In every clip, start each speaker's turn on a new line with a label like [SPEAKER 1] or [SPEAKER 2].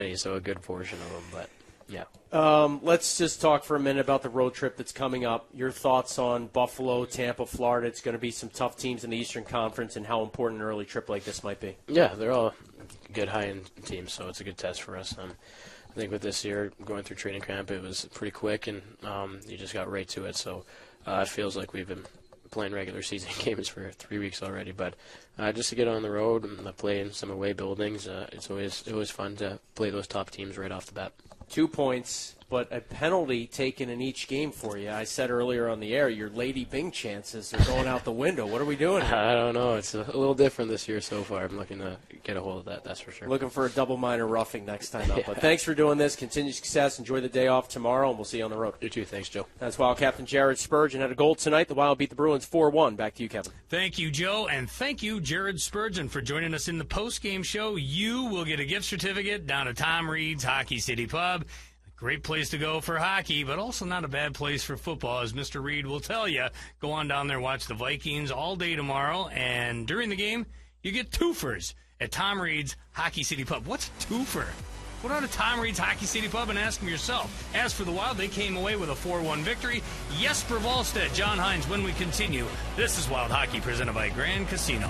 [SPEAKER 1] so a good portion of them, but yeah.
[SPEAKER 2] Let's just talk for a minute about the road trip that's coming up. Your thoughts on Buffalo, Tampa, Florida. It's going to be some tough teams in the Eastern Conference, and how important an early trip like this might be.
[SPEAKER 1] Yeah, they're all good high-end teams, so it's a good test for us. I think with this year, going through training camp, it was pretty quick, and you just got right to it. So it feels like we've been playing regular season games for 3 weeks already. But just to get on the road and play in some away buildings, it's always fun to play those top teams right off the bat.
[SPEAKER 2] 2 points, but a penalty taken in each game for you. I said earlier on the air, your Lady Bing chances are going out the window. What are we doing here?
[SPEAKER 1] I don't know. It's a little different this year so far. I'm looking to get a hold of that, that's for sure.
[SPEAKER 2] Looking for a double minor roughing next time up.
[SPEAKER 1] Yeah.
[SPEAKER 2] But thanks for doing this. Continued success. Enjoy the day off tomorrow, and we'll see you on the road.
[SPEAKER 1] You too. Thanks, Joe.
[SPEAKER 2] That's Wild Captain Jared Spurgeon had a goal tonight. The Wild beat the Bruins 4-1. Back to you, Kevin.
[SPEAKER 3] Thank you, Joe, and thank you, Jared Spurgeon, for joining us in the post-game show. You will get a gift certificate down at Tom Reed's Hockey City Pub. Great place to go for hockey, but also not a bad place for football, as Mr. Reed will tell you. Go on down there, watch the Vikings all day tomorrow, and during the game, you get twofers at Tom Reed's Hockey City Pub. What's a twofer? Go down to Tom Reed's Hockey City Pub and ask them yourself. As for the Wild, they came away with a 4-1 victory. Jesper Wallstedt, John Hines, when we continue. This is Wild Hockey, presented by Grand Casino.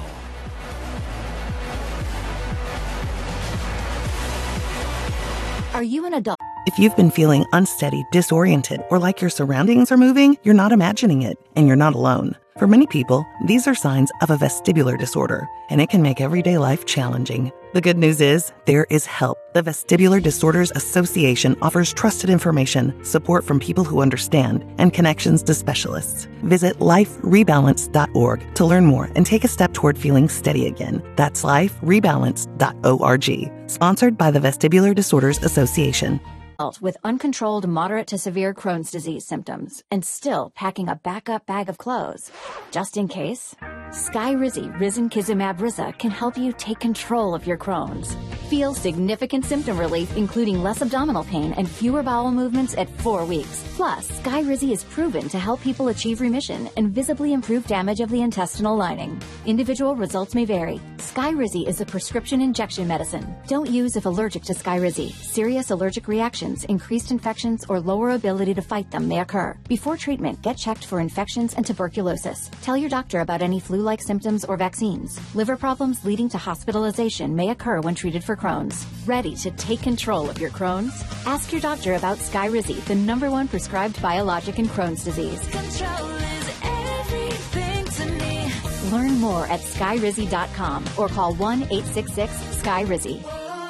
[SPEAKER 4] Are you an adult?
[SPEAKER 5] If you've been feeling unsteady, disoriented, or like your surroundings are moving, you're not imagining it, and you're not alone. For many people, these are signs of a vestibular disorder, and it can make everyday life challenging. The good news is, there is help. The Vestibular Disorders Association offers trusted information, support from people who understand, and connections to specialists. Visit liferebalance.org to learn more and take a step toward feeling steady again. That's liferebalance.org. Sponsored by the Vestibular Disorders Association.
[SPEAKER 4] With uncontrolled moderate to severe Crohn's disease symptoms and still packing a backup bag of clothes, just in case? Skyrizi Risankizumab Riza can help you take control of your Crohn's. Feel significant symptom relief, including less abdominal pain and fewer bowel movements at 4 weeks. Plus, Skyrizi is proven to help people achieve remission and visibly improve damage of the intestinal lining. Individual results may vary. Skyrizi is a prescription injection medicine. Don't use if allergic to Skyrizi. Serious allergic reactions, increased infections, or lower ability to fight them may occur. Before treatment, get checked for infections and tuberculosis. Tell your doctor about any flu-like symptoms or vaccines. Liver problems leading to hospitalization may occur when treated for Crohn's. Ready to take control of your Crohn's? Ask your doctor about Skyrizi, the #1 prescribed biologic in Crohn's disease.
[SPEAKER 6] Control is everything to me.
[SPEAKER 4] Learn more at skyrizi.com or call 1-866-SKYRIZI.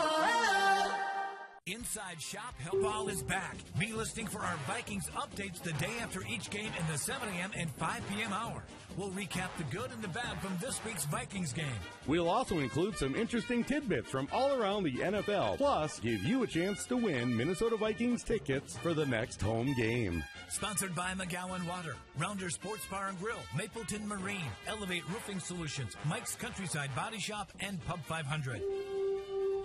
[SPEAKER 7] Inside Shop Help All is back. Be listening for our Vikings updates the day after each game in the 7 a.m. and 5 p.m. hour. We'll recap the good and the bad from this week's Vikings game.
[SPEAKER 8] We'll also include some interesting tidbits from all around the NFL, plus give you a chance to win Minnesota Vikings tickets for the next home game.
[SPEAKER 7] Sponsored by McGowan Water, Rounder Sports Bar and Grill, Mapleton Marine, Elevate Roofing Solutions, Mike's Countryside Body Shop, and Pub 500.